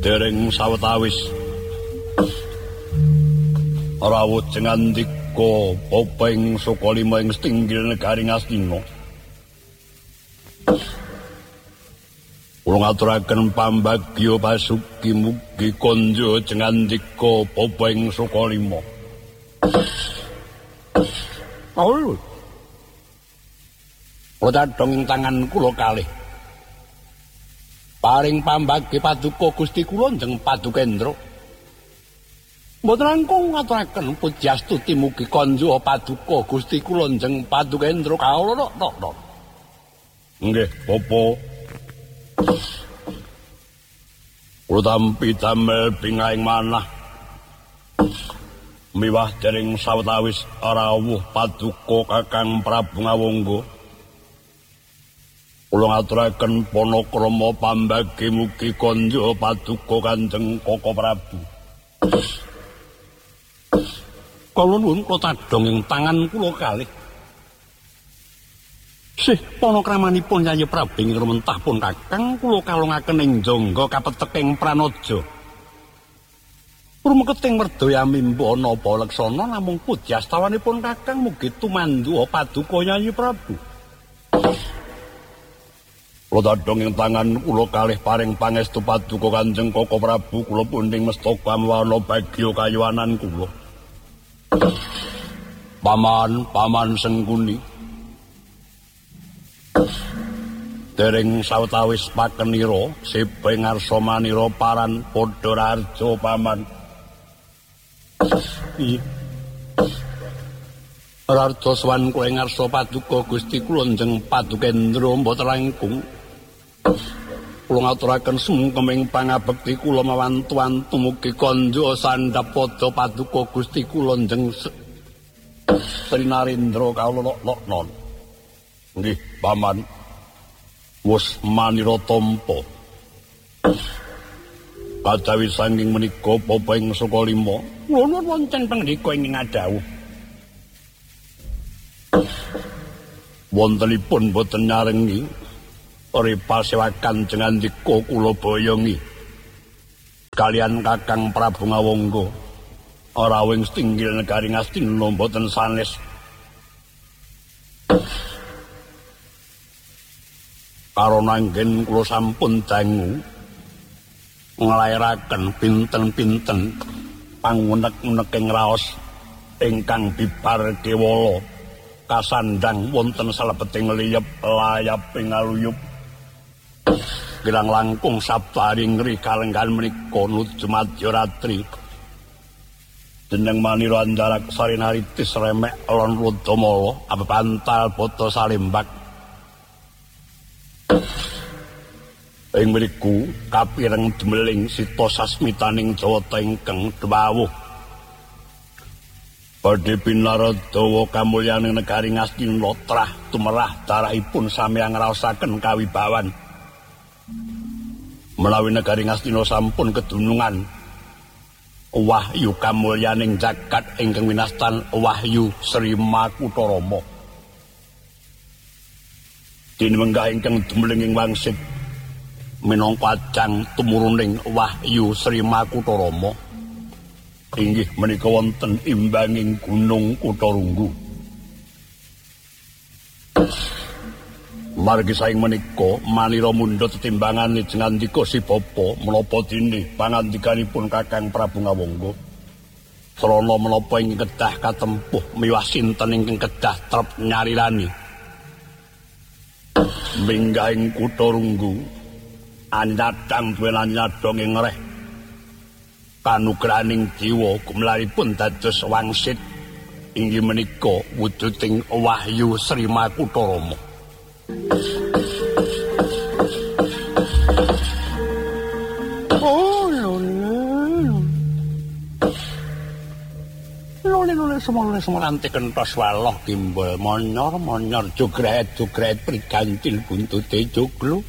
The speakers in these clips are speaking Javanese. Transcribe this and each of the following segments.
dereng sawetawis rawuh ngandika popeng saka lima ing setinggil negari Ngastina. Kula ngaturaken pambagya pasuki mugi konjo ngandika popeng saka lima. Kula dhateng tangan kula kalih. Paring pambagya paduka Gusti kula njeng Padukendra. Mboten langkung ngaturaken pujastuti mugi konjo paduka Gusti kula njeng Padukendra kawula tok. Nggih, Bapa. Kula tampi damel pingaing manah. Miwah dereng sawetawis rawuh paduka Kakang Prabu Ngawangga. Kula ngaturaken panakrama pambagi mugi konjo paduka Kanjeng Koko Prabu. Kula nuwun kula tadhong ing tangan kula kalih. Sih panakramanipun Yayi Prabu ing rementah pun Kakang kula kalungaken ing jangga kapeteking pranaja. Rumeketing merdaya mimba napa leksana namung pujastawanipun Kakang mugi tumandu paduka Yayi Prabu. Kula tadhong ing tangan kula kalih paring pangestu paduka Kanjeng Koko Prabu kula pundhing mestaka mawana bagya kayuwanan kula. Paman Sengkuni. Dereng sawetawis pakenira siping ngarsa manira paran padha rarja paman. Rarja swan kowe ngarsa paduka Gusti kula njeng Padukendra mboten langkung. Kula ngaturaken sumkeming pangabekti kula mawantu-wantu mugi konjo sandhap padha paduka Gusti kula njeng Sri Narendra kawula non. Nggih, paman. Wus manira tampa. Kajawi sanging menika popeng saka lima. Kula nuwun wonten pangandika ing ngadhawuh. Wontenipun boten nyarengi ripasewakan jengandika kula boyongi kalian Kakang Prabu Ngawangga ora wing setinggil negari Ngastina boten sanes. Karana anggen kula sampun dangu nglairaken pinten-pinten pangunek-uneking raos ingkang bibar kewala kasandang wonten salebeting liyep layaping aluyup. Kirang langkung sabari ngri kalenggan menika nuju Madyaratri. Jeneng manira Andarak Sarinaritis remek Lon Rudamala abepantal Bata Salembak. Ing mriku kapireng demeling sita sasmitaning Jawata ingkang dawuh badhe pinaradawa kamulyaning negari Ngastina trah tumerah darahipun samyang ngraosaken kawibawan. Menawi negari Ngastina sampun kedunungan wahyu kamulyaning jagat ingkang winastan wahyu Sri Makutarama. Dinenggah ingkang demeling ing wangsit minangka ajang tumuruning wahyu Sri Makutarama inggih menika wonten imbanging Gunung Kutarunggu. Margi saing menika manira mundhut tetimbangan jengandika si Bapa menapa dene pangandikanipun Kakang Prabu Ngawangga srana menapa ing kedah katempuh miwah sinten ingkang kedah trep nyarirani minggahing Kutarunggu andhatang duwe nyadong ing reh kanugrahaning jiwa gumlaripun dados wangsit inggih menika wujuding wahyu Sri Makutarama. Oh, lole semula anti kentos waloh gimbal monyor jogret prigantil buntute joglo.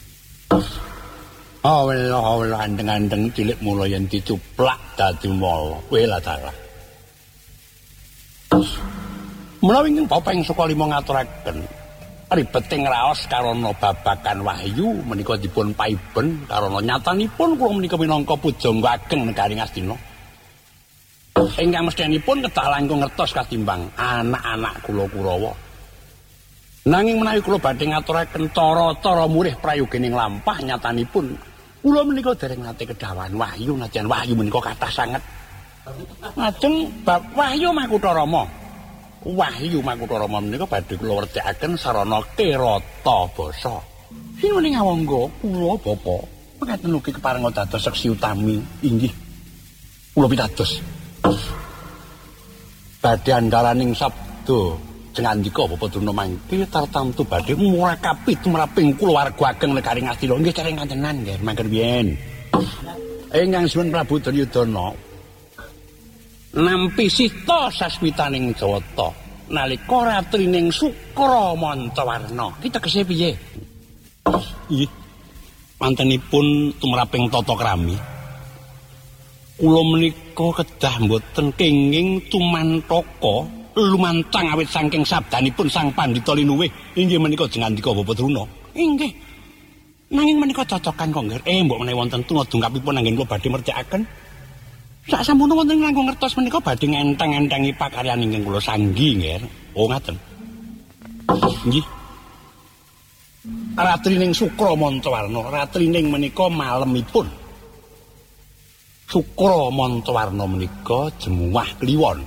Allah andeng-andeng cilik mula yen dicuplak dadi mala. Kowe lah dalah. Menawi ing Bapak ing saka lima ngaturaken ribeting raos karana babakan wahyu menika dipun paiben karana nyatanipun kula menika minangka pujangga ageng negari Ngastina. Ingkang mesthenipun kedah langkung ngertos katimbang anak-anak kula Kurawa. Nanging menawi kula badhe ngaturaken cara-cara murih prayogining lampah nyatanipun kula menika dereng nate kedhawan wahyu najan wahyu menika kathah sanget. Lajeng bab wahyu Makutarama. Wahyu Makutarama menika badhe kula werdekaken sarana kirata basa. Sinuwun ngawangga kula Bapa mekaten ugi keparenga dados seksi utami inggih kula pitados. Badhe andharaning sabda jengandika Bapak Durna mangke tartamtu badhe murakapi tumraping kulawarga ageng negari Ngastina nggih dereng kantenan nggih mangken biyen. Ingkang Sinuwun Prabu Duryudana nampi sita sasmitaning Jawata nalika ratrining Sukra Mantawarna. Ki tegese piye? Nggih. Mantenipun tumraping tata krami. Kula menika kedah mboten kenging tumantaka lumantang awit saking sabdanipun Sang Pandhita Linuwih. Inggih menika jengandika Bapak Druna. Inggih. Nanging menika cocokan kok nggih. Mbok menawi wonten tunadungkapipun anggen kula badhe merjakaken. Sak sampun wonten langkung ngertos menika badhe ngenteng-entengi pakaryan ingkang kula sanggi nggih. Oh ngaten. Nggih. Ratrining Sukra Mantawarna, ratrining menika malemipun. Sukra Mantawarna menika jemuwah kliwon.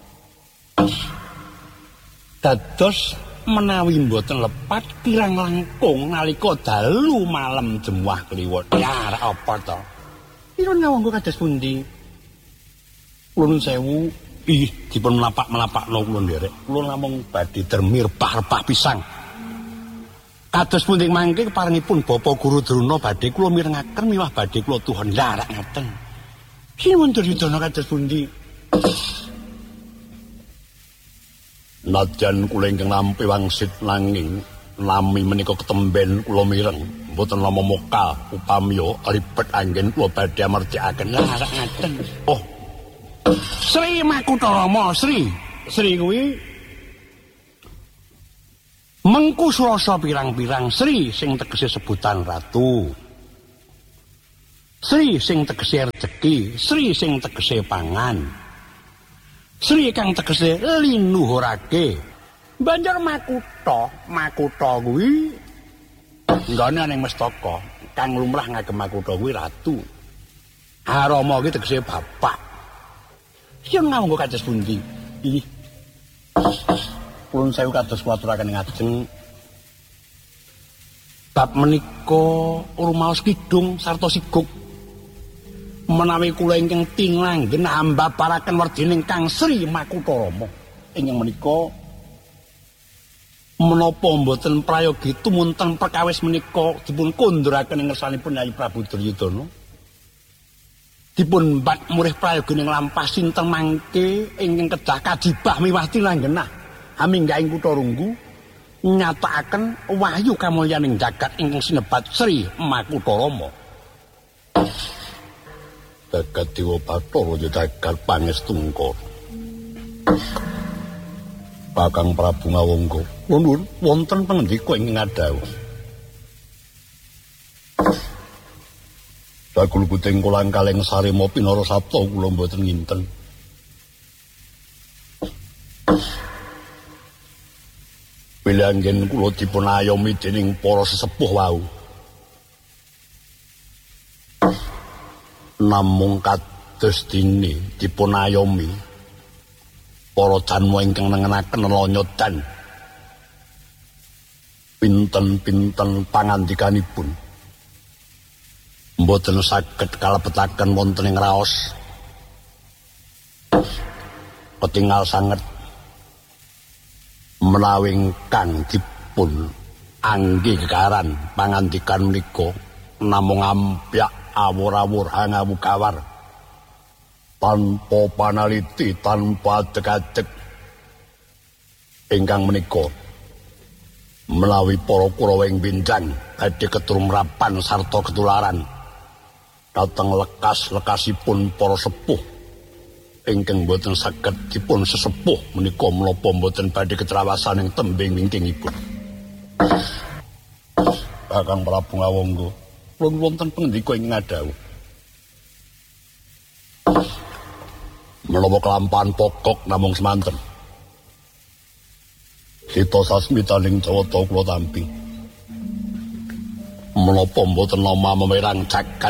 Dados menawi mboten lepat kirang langkung nalika dalu malam jemuwah kliwon. Ya apa to? Irun ngawangga kados pundi? Kula sewu dipun melapak-melapakno kula nderek. Kula namung badhe dermi repah-repah pisang. Kados pundi mangke keparengipun Bapak Guru Druna badhe kula mirengaken miwah badhe kula tuhan larak ngaten. Sinuwun Duryudana kados pundi? Najan kula ingkang nampi wangsit nanging nami menika ketemben kula mireng mboten lama mokal upamiya ribet anggen kula badhe amarjakaken larak ngaten. Oh Sri Makutarama, Sri kuwi mengku surasa pirang-pirang Sri sing tegese sebutan ratu. Sri sing tegese rejeki, Sri sing tegese pangan. Sri kang tegese linuhurake. Banjur Makutha kuwi nggone ning mestaka kang lumrah ngagem Makutha kuwi ratu. Arama kuwi tegese bapak. Yen nganggo kados pundi? Ih. Pun sewu kados kula aturaken ngajeng. Bab menika rumaos kidung sarta siguk. Menawi kula ingkang tinglanggen ambaparaken werdining Kang Sri Makutarama. Ingkang menika menapa mboten prayogi tumunten perkawis menika dipun konduraken ing ngersanipun Nyai Prabu Duryudana. Dipun bat murih prayogining lampah sinten mangke ingkang kedah kajibah miwah tinanggenah haminggaing kutha Runggu nyatakaken wahyu kamulyaning jagat ingkang sinebat Sri Makutarama. Jagat Dewa Bathara jagat pangestungkara. Kakang Prabu Ngawangga, nuwun wonten pangendika ingkang ngadhawuh. Dagul puting kulang kaleng sarema pinara sapta kula mboten nginten. Bilanggen kula dipun ayomi dening para sesepuh wau. Namung kados dene dipun ayomi para janma ingkang nengenaken lonyodan. Pinten-pinten pangandikanipun mboten saged kalebetaken wonten ing raos. Ketingal sanget menawi ingkang dipun angge kekaran pangandikan menika namung ampyak awur-awur hangawukawar tanpa panaliti tanpa adeg-adeg ingkang menika menawi para Kurawa ing Bindang badhe ketumrapan sarta ketularan dateng lekas-lekasipun para sepuh ingkang boten saged dipun sesepuh menika menapa boten badhe ketrawasan ing tembing wingkingipun. Kakang Prabu Ngawangga, pun wonten pendika ing ngadhawuh. Menawa kelampahan pokok namung semanten. Sita sasmitaning Jawata kula tampi. Menapa mboten nama memerang jagat.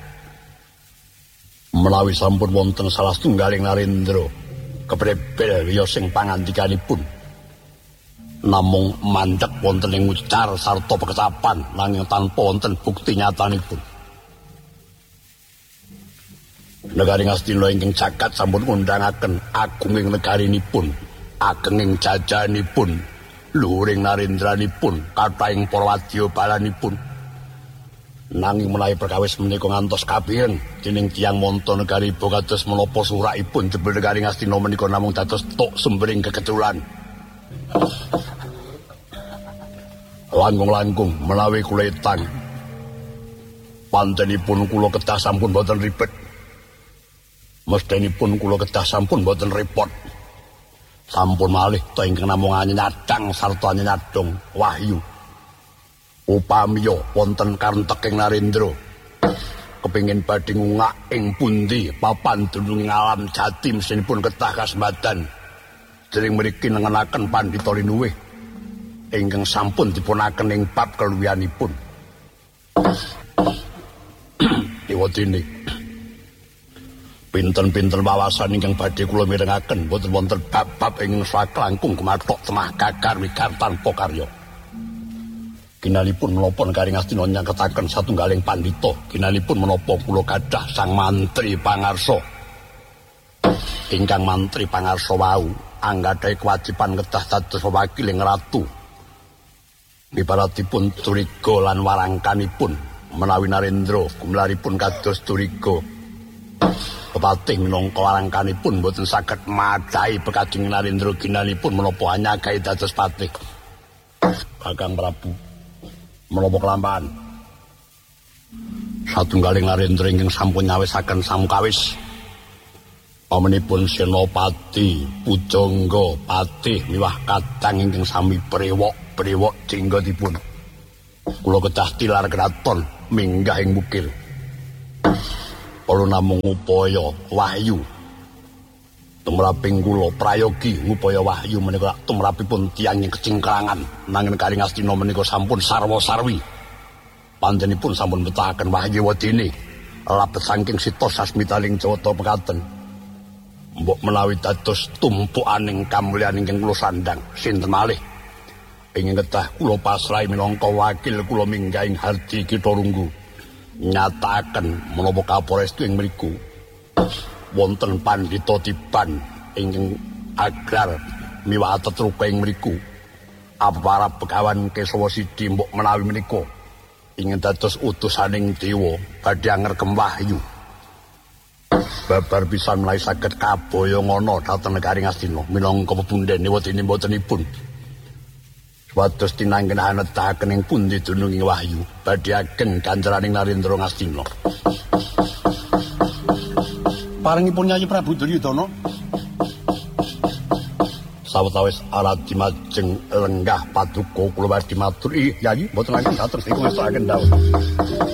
Menawi sampun wonten salah setunggaling narendra keprepel ya sing pangandikanipun namung mandheg wonten ing ucar sarta pekecapan nanging tanpa wonten bukti nyatanipun. Negari Ngastina ingkang jagat sampun ngundangaken agunging negarinipun, agenging jajanipun, luhuring narendranipun, kathahing para wadya balanipun. Nanging menawi perkawis menika ngantos kabireng dening tiyang monto negari ibu kados menapa surakipun jebul negari Ngastina menika namung dados tok sembering kekeculan. Langkung-langkung menawi kula etang panjenipun kula kedah sampun boten ribet. Mesthinipun kula kedah sampun boten repot. Sampun malih to ingkang namung nyadang sarta nyadong wahyu. Upamiya wonten karenteking narendra kepingin badhe ngungak ing pundi papan dununging alam jati mesinipun kedah kasembatan dereng mriki nengenaken Pandhita Linuwih ingkang sampun dipunaken ing bab keluwihanipun. Dewadene pinten-pinten wawasan ingkang badhe kula mirengaken boten wonten bab-bab ingkang saklangkung kemathok temah gagar wigar tanpa karya. Kinalipun menapa negari Ngastina nyangketaken satunggaling pandhita, kinalipun menapa kula gadah sang mantri pangarsa. Ingkang mantri pangarsa wau anggadhahi kewajiban kedah dados wakiling ratu. Mibaratipun curiga lan warangkanipun menawi Narendra gumlaripun kados curiga. Pepatih minangka warangkanipun boten saged madhahi bekajeng Narendra ginanipun menapa anyagahi dados patih. Kakang Prabu menapa kelampahan satunggaling narendra ingkang sampun nyawisaken samukawis pamanipun Senopati Pujangga Patih miwah kadang ingkang sami brewok jenggodipun kula kedah tilar kraton minggah ing bukil kula namung upaya wahyu tumraping kula prayogi ngupaya wahyu menika tumrapipun tiyang ing kecingkrangan nanging negari Ngastina menika sampun sarwa-sarwi panjenipun sampun betahaken wahyu wedine labet saking sita sasmitaning Jawata pekaten mbok menawi dados tumpukaning kamulyan ingkang kula sandhang sinten malih ingkang kedah kula pasrahi minangka wakil kula minggahing Hardi Kitha Runggu nyatakaken menapa kaprestu ing mriku wonten Pandhita Tiban ingkang agar miwah tetruka ing mriku aparat Begawan Kesawa Sidi mbok menawi menika ingin dados utusaning dewa badhe ngregem wahyu babar pisan menawi saged kabaya ngono dhateng negari Ngastina minangka pepundhen wedine botenipun supados tinanggenaken nedahaken ing pundi dununging wahyu badhe ageng kancaraning Narendra Ngastina. Parengipun Yayi Prabu Duryudana sawetawis aradi majeng lenggah paduka kula badhe matur Yayi mboten langkung atur sing ngestakaken dawuh.